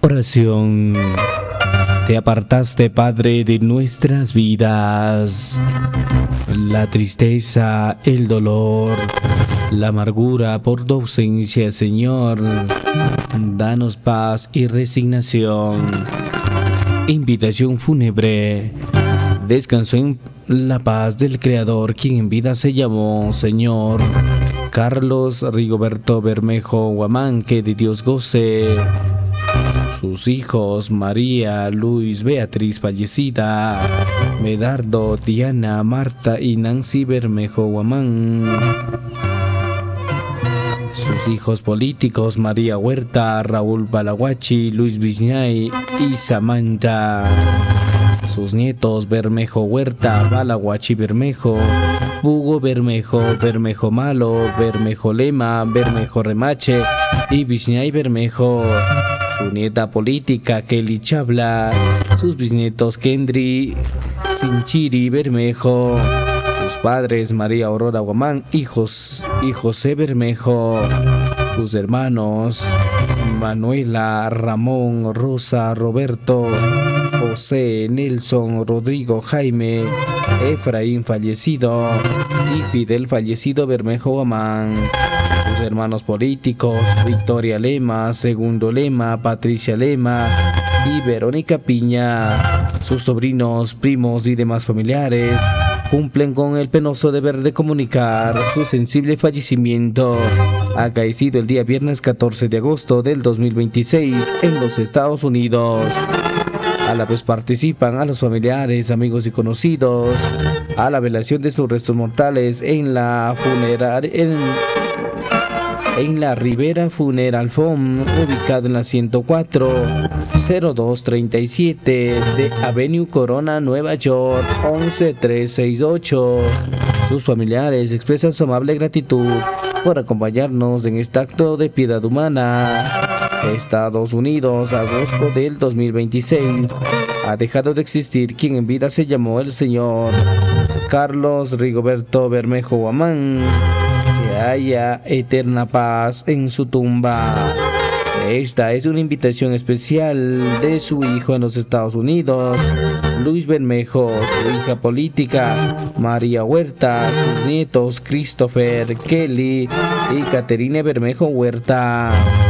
Oración. Te apartaste, Padre, de nuestras vidas. La tristeza, el dolor, la amargura por tu ausencia, Señor. Danos paz y resignación. Invitación fúnebre. Descanso en la paz del Creador, quien en vida se llamó Señor Carlos Rigoberto Bermejo Guamán, que de Dios goce. Sus hijos María, Luis, Beatriz fallecida, Medardo, Diana, Marta y Nancy Bermejo Guamán. Sus hijos políticos María Huerta, Raúl Balaguachi, Luis Viñay y Samantha. Sus nietos Bermejo Huerta, Balaguachi Bermejo, Hugo Bermejo, Bermejo Malo, Bermejo Lema, Bermejo Remache y Viñay Bermejo. Su nieta política Kelly Chabla, sus bisnietos Kendry, Sinchiri Bermejo, sus padres María Aurora Guamán y José Bermejo, sus hermanos Manuela, Ramón, Rosa, Roberto, José, Nelson, Rodrigo, Jaime, Efraín fallecido y Fidel fallecido Bermejo Guamán. Sus hermanos políticos Victoria Lema, Segundo Lema, Patricia Lema y Verónica Piña. Sus sobrinos, primos y demás familiares cumplen con el penoso deber de comunicar su sensible fallecimiento, acaecido el día viernes 14 de agosto del 2026 en los Estados Unidos. A la vez participan a los familiares, amigos y conocidos a la velación de sus restos mortales en la Rivera Funeral Home, ubicado en la 104-0237 de Avenue Corona, Nueva York, 11368. Sus familiares expresan su amable gratitud por acompañarnos en este acto de piedad humana. Estados Unidos, agosto del 2026. Ha dejado de existir quien en vida se llamó el señor Carlos Rigoberto Bermejo Guamán. Que haya eterna paz en su tumba. Esta es una invitación especial de su hijo en los Estados Unidos, Luis Bermejo, su hija política, María Huerta, sus nietos, Christopher, Kelly y Caterine Bermejo Huerta.